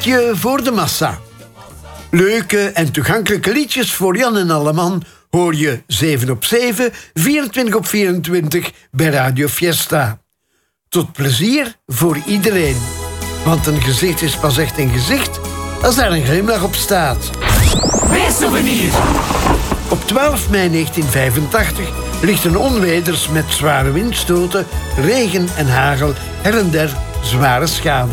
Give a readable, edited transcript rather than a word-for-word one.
liedje voor de massa. Leuke en toegankelijke liedjes voor Jan en Alleman hoor je 7 op 7, 24 op 24 bij Radio Fiesta. Tot plezier voor iedereen. Want een gezicht is pas echt een gezicht als daar een glimlach op staat. Weersouvenir. Op 12 mei 1985 lichten onweders met zware windstoten, regen en hagel her en der zware schade